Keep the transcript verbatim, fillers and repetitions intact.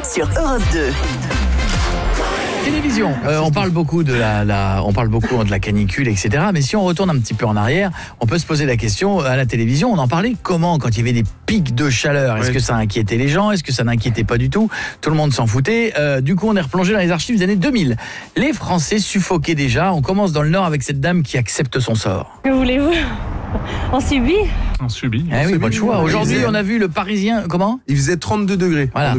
sur Europe deux. Télévision, euh, on parle beaucoup de la, la, on parle beaucoup de la canicule, et cetera. Mais si on retourne un petit peu en arrière, on peut se poser la question, à la télévision, on en parlait comment quand il y avait des pics de chaleur? Est-ce Ouais. que ça inquiétait les gens? Est-ce que ça n'inquiétait pas du tout? Tout le monde s'en foutait. Euh, du coup, on est replongé dans les archives des années deux mille. Les Français suffoquaient déjà. On commence dans le Nord avec cette dame qui accepte son sort. Que voulez-vous? On subit. On subit. Eh oui, pas de choix. Aujourd'hui, Il faisait- on a vu le Parisien, comment? Il faisait trente-deux degrés. Voilà.